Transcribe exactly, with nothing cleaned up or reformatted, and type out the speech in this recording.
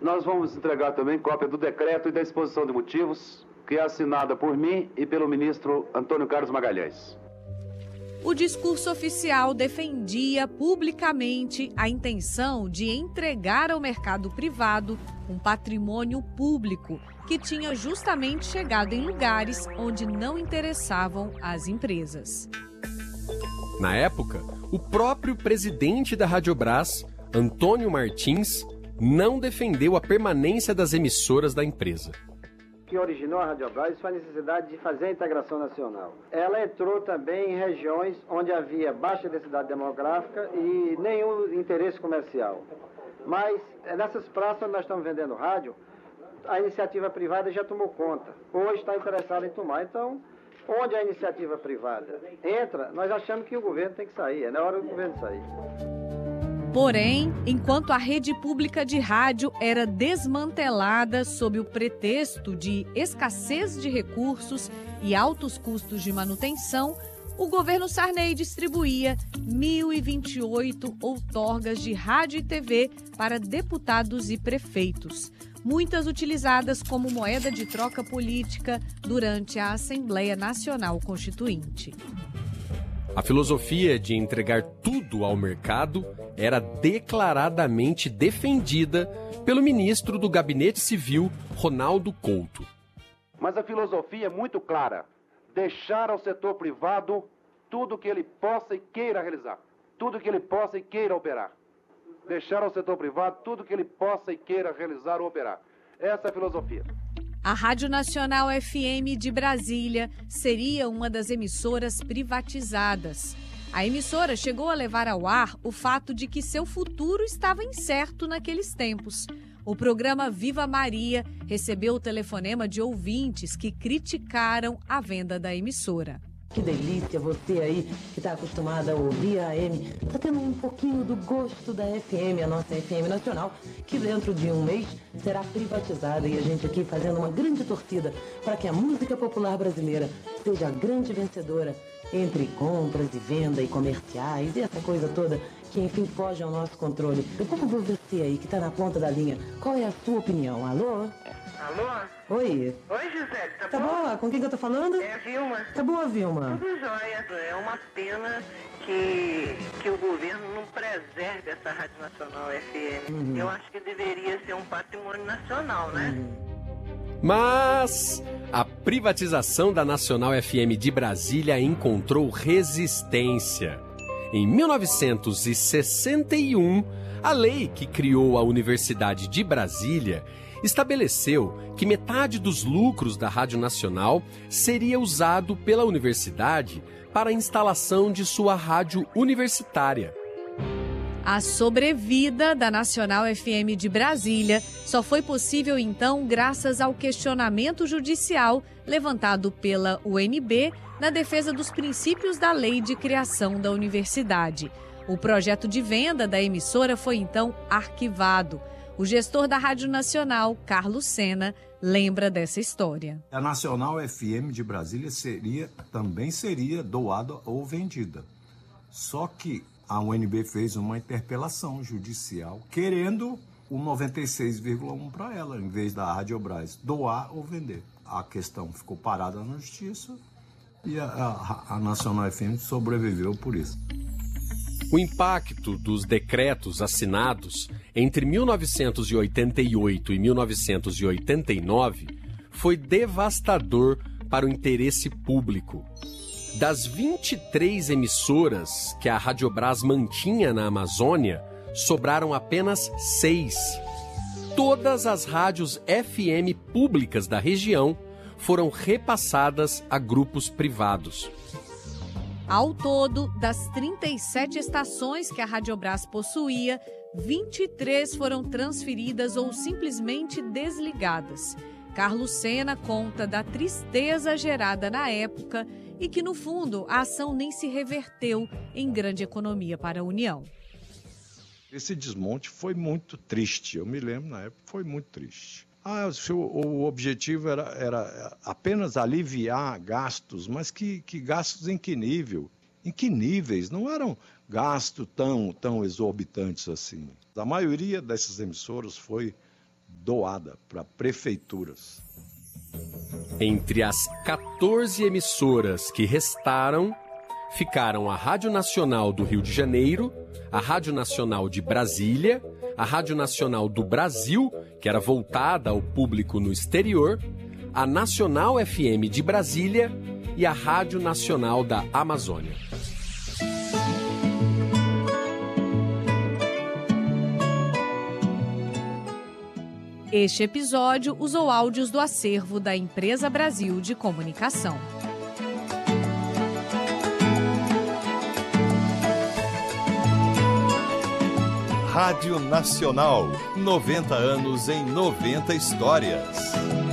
Nós vamos entregar também cópia do decreto e da exposição de motivos, que é assinada por mim e pelo ministro Antônio Carlos Magalhães. O discurso oficial defendia publicamente a intenção de entregar ao mercado privado um patrimônio público que tinha justamente chegado em lugares onde não interessavam as empresas. Na época, o próprio presidente da Radiobras, Antônio Martins, não defendeu a permanência das emissoras da empresa. O que originou a Radiobras foi a necessidade de fazer a integração nacional. Ela entrou também em regiões onde havia baixa densidade demográfica e nenhum interesse comercial. Mas nessas praças onde nós estamos vendendo rádio, a iniciativa privada já tomou conta. Hoje está interessada em tomar. Então, onde a iniciativa privada entra, nós achamos que o governo tem que sair. É na hora do governo sair. Porém, enquanto a rede pública de rádio era desmantelada sob o pretexto de escassez de recursos e altos custos de manutenção, o governo Sarney distribuía mil e vinte e oito outorgas de rádio e T V para deputados e prefeitos, muitas utilizadas como moeda de troca política durante a Assembleia Nacional Constituinte. A filosofia de entregar tudo ao mercado era declaradamente defendida pelo ministro do Gabinete Civil, Ronaldo Couto. Mas a filosofia é muito clara: deixar ao setor privado tudo que ele possa e queira realizar, tudo que ele possa e queira operar. Deixar ao setor privado tudo que ele possa e queira realizar ou operar. Essa é a filosofia. A Rádio Nacional F M de Brasília seria uma das emissoras privatizadas. A emissora chegou a levar ao ar o fato de que seu futuro estava incerto naqueles tempos. O programa Viva Maria recebeu o telefonema de ouvintes que criticaram a venda da emissora. Que delícia, você aí que está acostumada a ouvir a A M, está tendo um pouquinho do gosto da F M, a nossa F M Nacional, que dentro de um mês será privatizada, e a gente aqui fazendo uma grande torcida para que a música popular brasileira seja a grande vencedora entre compras e venda e comerciais e essa coisa toda que, enfim, foge ao nosso controle. Eu vou ver você aí que está na ponta da linha. Qual é a sua opinião? Alô? Alô? Oi. Oi, Gisele, tá, tá bom? boa? Com quem que eu tô falando? É a Vilma. Tá boa, Vilma? Tudo jóia. É uma pena que, que o governo não preserve essa Rádio Nacional F M. Uhum. Eu acho que deveria ser um patrimônio nacional, né? Uhum. Mas a privatização da Nacional F M de Brasília encontrou resistência. Em mil novecentos e sessenta e um, a lei que criou a Universidade de Brasília estabeleceu que metade dos lucros da Rádio Nacional seria usado pela universidade para a instalação de sua rádio universitária. A sobrevida da Nacional F M de Brasília só foi possível, então, graças ao questionamento judicial levantado pela U N B na defesa dos princípios da lei de criação da universidade. O projeto de venda da emissora foi, então, arquivado. O gestor da Rádio Nacional, Carlos Sena, lembra dessa história. A Nacional F M de Brasília seria, também seria doada ou vendida. Só que a U N B fez uma interpelação judicial querendo o noventa e seis vírgula um para ela, em vez da Radiobras doar ou vender. A questão ficou parada na justiça e a, a, a Nacional F M sobreviveu por isso. O impacto dos decretos assinados entre mil novecentos e oitenta e oito e mil novecentos e oitenta e nove foi devastador para o interesse público. Das vinte e três emissoras que a Radiobras mantinha na Amazônia, sobraram apenas seis. Todas as rádios F M públicas da região foram repassadas a grupos privados. Ao todo, das trinta e sete estações que a Radiobras possuía, vinte e três foram transferidas ou simplesmente desligadas. Carlos Sena conta da tristeza gerada na época e que, no fundo, a ação nem se reverteu em grande economia para a União. Esse desmonte foi muito triste, eu me lembro na época, foi muito triste. Ah, o, o objetivo era, era apenas aliviar gastos, mas que, que gastos em que nível? Em que níveis? Não eram gastos tão, tão exorbitantes assim. A maioria dessas emissoras foi doada para prefeituras. Entre as quatorze emissoras que restaram, ficaram a Rádio Nacional do Rio de Janeiro, a Rádio Nacional de Brasília, a Rádio Nacional do Brasil, que era voltada ao público no exterior, a Nacional F M de Brasília e a Rádio Nacional da Amazônia. Este episódio usou áudios do acervo da Empresa Brasil de Comunicação. Rádio Nacional, noventa anos em noventa histórias.